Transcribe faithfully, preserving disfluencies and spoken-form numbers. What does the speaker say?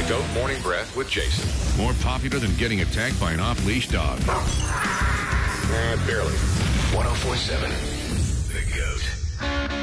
The Goat Morning Breath with Jason. More popular than getting attacked by an off-leash dog. Eh, barely. one oh four point seven, The Goat.